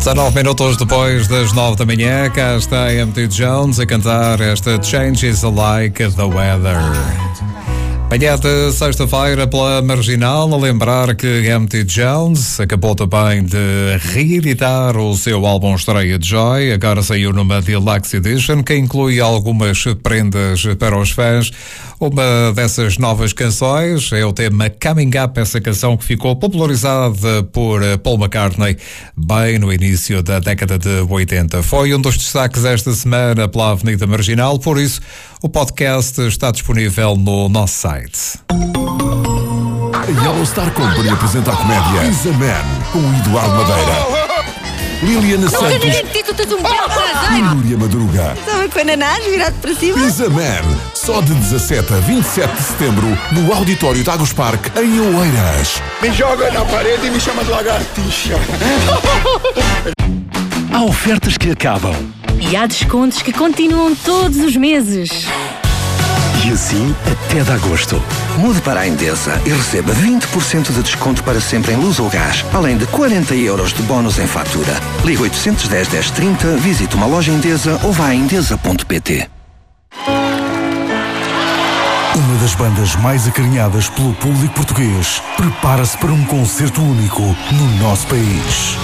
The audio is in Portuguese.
19 minutos depois das 9 da manhã, cá está M.T. Jones a cantar esta Changes Like the Weather. Manhã de sexta-feira pela Marginal, a lembrar que M.T. Jones acabou também de reeditar o seu álbum estreia de Joy, agora saiu numa Deluxe Edition, que inclui algumas prendas para os fãs. Uma dessas novas canções é o tema Coming Up, essa canção que ficou popularizada por Paul McCartney bem no início da década de 80. Foi um dos destaques esta semana pela Avenida Marginal, por isso o podcast está disponível no nosso site. A Yellow Star Company apresenta a comédia Is a Man, com Eduardo Madeira, Liliana Santos e Núria Madruga. Estava com ananás virado para cima. Is a Man, só de 17 a 27 de setembro, no Auditório de Águas Parque, em Oeiras. Me joga na parede e me chama de lagartixa. Há ofertas que acabam. E há descontos que continuam todos os meses. E assim até de agosto. Mude para a Endesa e receba 20% de desconto para sempre em luz ou gás, além de 40 euros de bónus em fatura. Ligue 810 1030, visite uma loja Endesa ou vá a endesa.pt. Uma das bandas mais acarinhadas pelo público português prepara-se para um concerto único no nosso país.